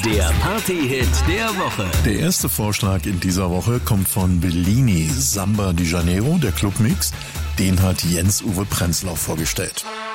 Der Party-Hit der Woche. Der erste Vorschlag in dieser Woche kommt von Bellini, Samba di Janeiro, der Clubmix. Den hat Jens-Uwe Prenzlau vorgestellt.